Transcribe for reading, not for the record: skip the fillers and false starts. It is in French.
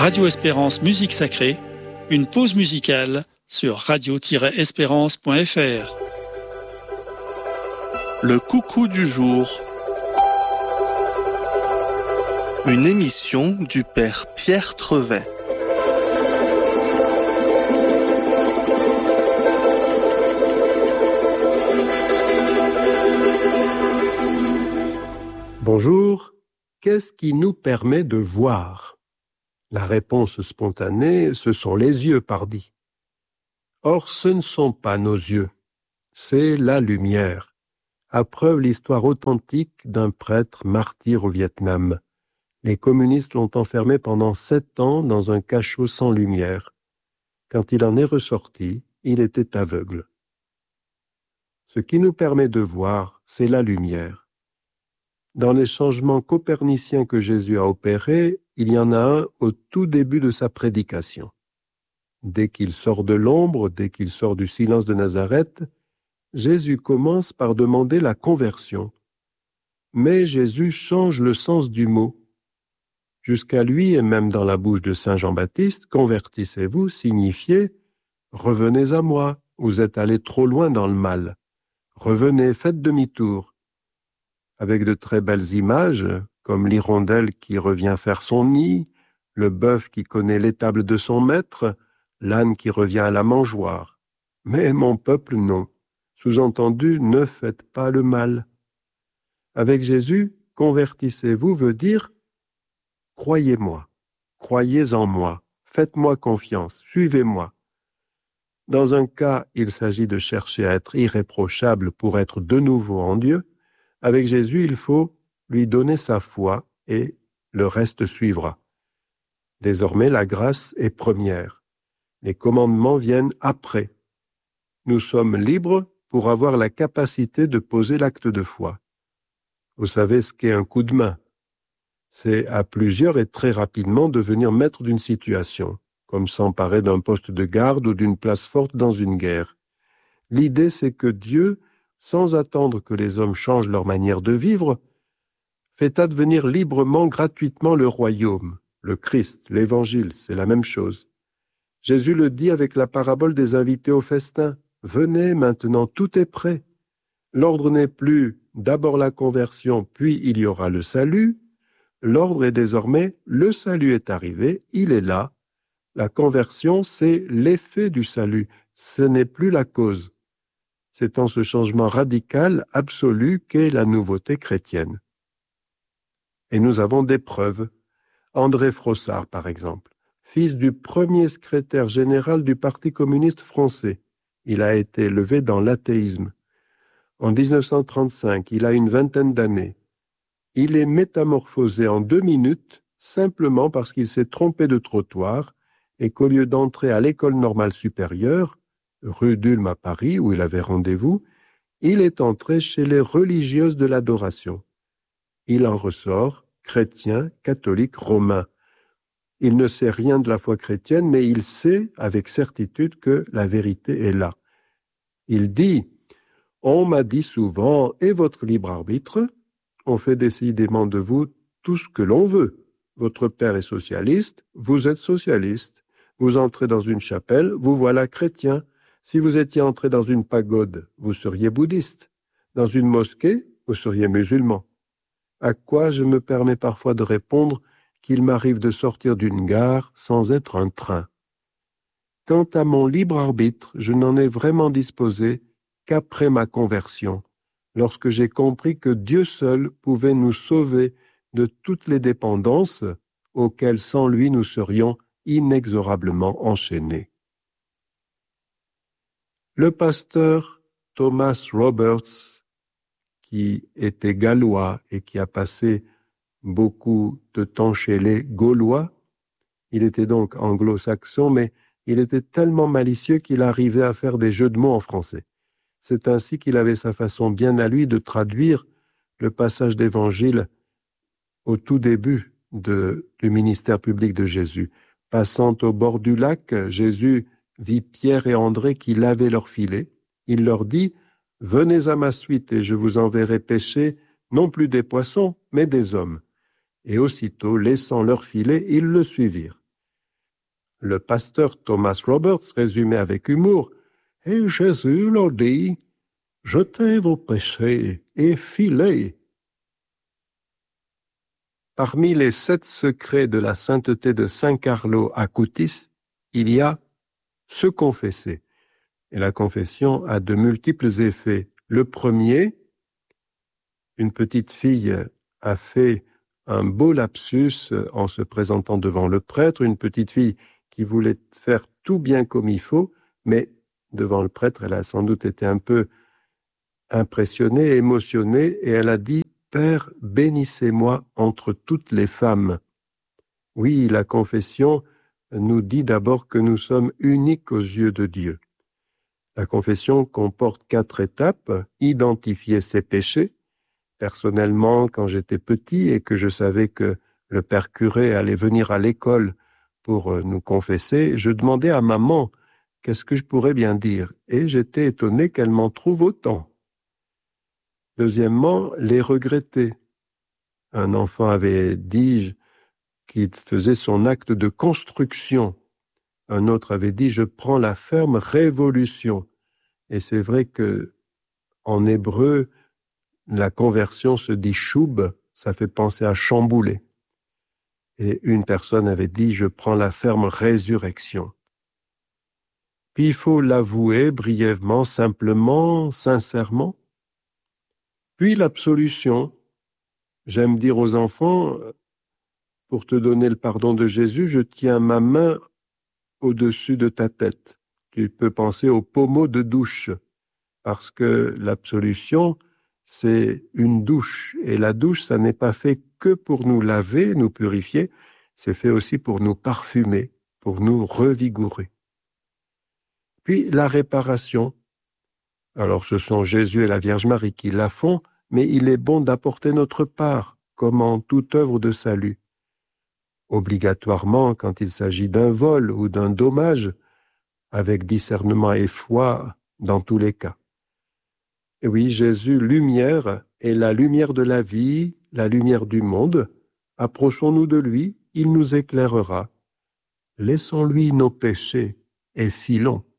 Radio Espérance Musique Sacrée, une pause musicale sur radio-espérance.fr. Le coucou du jour. Une émission du Père Pierre Trevet. Bonjour, qu'est-ce qui nous permet de voir ? La réponse spontanée, ce sont les yeux, pardi. Or, ce ne sont pas nos yeux, c'est la lumière. À preuve l'histoire authentique d'un prêtre martyr au Vietnam. Les communistes l'ont enfermé pendant 7 ans dans un cachot sans lumière. Quand il en est ressorti, il était aveugle. Ce qui nous permet de voir, c'est la lumière. Dans les changements coperniciens que Jésus a opérés, il y en a un au tout début de sa prédication. Dès qu'il sort de l'ombre, dès qu'il sort du silence de Nazareth, Jésus commence par demander la conversion. Mais Jésus change le sens du mot. Jusqu'à lui, et même dans la bouche de Saint Jean-Baptiste, « Convertissez-vous » signifiait « Revenez à moi, vous êtes allés trop loin dans le mal. Revenez, faites demi-tour. » Avec de très belles images, comme l'hirondelle qui revient faire son nid, le bœuf qui connaît l'étable de son maître, l'âne qui revient à la mangeoire. Mais mon peuple, non. Sous-entendu, ne faites pas le mal. Avec Jésus, convertissez-vous veut dire croyez-moi, croyez en moi, faites-moi confiance, suivez-moi. Dans un cas, il s'agit de chercher à être irréprochable pour être de nouveau en Dieu. Avec Jésus, il faut lui donner sa foi et le reste suivra. Désormais, la grâce est première. Les commandements viennent après. Nous sommes libres pour avoir la capacité de poser l'acte de foi. Vous savez ce qu'est un coup de main. C'est à plusieurs et très rapidement devenir maître d'une situation, comme s'emparer d'un poste de garde ou d'une place forte dans une guerre. L'idée, c'est que Dieu, sans attendre que les hommes changent leur manière de vivre, fait advenir librement, gratuitement le royaume. Le Christ, l'Évangile, c'est la même chose. Jésus le dit avec la parabole des invités au festin. « Venez, maintenant, tout est prêt. » L'ordre n'est plus d'abord la conversion, puis il y aura le salut. L'ordre est désormais « le salut est arrivé, il est là. » La conversion, c'est l'effet du salut, ce n'est plus la cause. C'est en ce changement radical, absolu, qu'est la nouveauté chrétienne. Et nous avons des preuves. André Frossard, par exemple, fils du premier secrétaire général du Parti communiste français. Il a été élevé dans l'athéisme. En 1935, il a une 20aine d'années. Il est métamorphosé en 2 minutes, simplement parce qu'il s'est trompé de trottoir et qu'au lieu d'entrer à l'école normale supérieure, rue d'Ulm à Paris, où il avait rendez-vous, il est entré chez les religieuses de l'adoration. Il en ressort chrétien, catholique, romain. Il ne sait rien de la foi chrétienne, mais il sait avec certitude que la vérité est là. Il dit « On m'a dit souvent, et votre libre arbitre, on fait décidément de vous tout ce que l'on veut. Votre père est socialiste, vous êtes socialiste. Vous entrez dans une chapelle, vous voilà chrétien. Si vous étiez entré dans une pagode, vous seriez bouddhiste. Dans une mosquée, vous seriez musulman. » À quoi je me permets parfois de répondre qu'il m'arrive de sortir d'une gare sans être un train. Quant à mon libre arbitre, je n'en ai vraiment disposé qu'après ma conversion, lorsque j'ai compris que Dieu seul pouvait nous sauver de toutes les dépendances auxquelles sans lui nous serions inexorablement enchaînés. Le pasteur Thomas Roberts, qui était gallois et qui a passé beaucoup de temps chez les Gaulois, il était donc anglo-saxon, mais il était tellement malicieux qu'il arrivait à faire des jeux de mots en français. C'est ainsi qu'il avait sa façon bien à lui de traduire le passage d'évangile au tout début du ministère public de Jésus. Passant au bord du lac, Jésus vit Pierre et André qui lavaient leurs filets. Il leur dit « Venez à ma suite et je vous enverrai pêcher non plus des poissons, mais des hommes. » Et aussitôt, laissant leurs filets, ils le suivirent. Le pasteur Thomas Roberts résumait avec humour « Et Jésus leur dit, jetez vos péchés et filez ». Parmi les 7 secrets de la sainteté de Saint Carlo Acutis, il y a se confesser. Et la confession a de multiples effets. Le premier, une petite fille a fait un beau lapsus en se présentant devant le prêtre, une petite fille qui voulait faire tout bien comme il faut, mais devant le prêtre, elle a sans doute été un peu impressionnée, émotionnée, et elle a dit « Père, bénissez-moi entre toutes les femmes ». Oui, la confession nous dit d'abord que nous sommes uniques aux yeux de Dieu. La confession comporte 4 étapes. Identifier ses péchés. Personnellement, quand j'étais petit et que je savais que le père curé allait venir à l'école pour nous confesser, je demandais à maman qu'est-ce que je pourrais bien dire. Et j'étais étonné qu'elle m'en trouve autant. Deuxièmement, les regretter. Un enfant avait dit qu'il faisait son acte de construction. Un autre avait dit « je prends la ferme révolution ». Et c'est vrai que en hébreu, la conversion se dit « choub », ça fait penser à chambouler. Et une personne avait dit « je prends la ferme résurrection ». Puis il faut l'avouer brièvement, simplement, sincèrement. Puis l'absolution. J'aime dire aux enfants, pour te donner le pardon de Jésus, je tiens ma main au-dessus de ta tête. Tu peux penser au pommeau de douche, parce que l'absolution, c'est une douche. Et la douche, ça n'est pas fait que pour nous laver, nous purifier, c'est fait aussi pour nous parfumer, pour nous revigorer. Puis la réparation. Alors ce sont Jésus et la Vierge Marie qui la font, mais il est bon d'apporter notre part, comme en toute œuvre de salut. Obligatoirement, quand il s'agit d'un vol ou d'un dommage, avec discernement et foi dans tous les cas. Et oui, Jésus, lumière, est la lumière de la vie, la lumière du monde. Approchons-nous de lui, il nous éclairera. Laissons-lui nos péchés et filons.